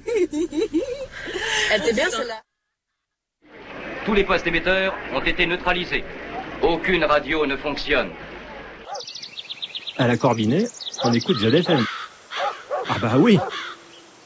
Elle était bien celle-là. Tous les postes émetteurs ont été neutralisés. Aucune radio ne fonctionne. À la Corbinet, on écoute Jod FM. Ah bah oui,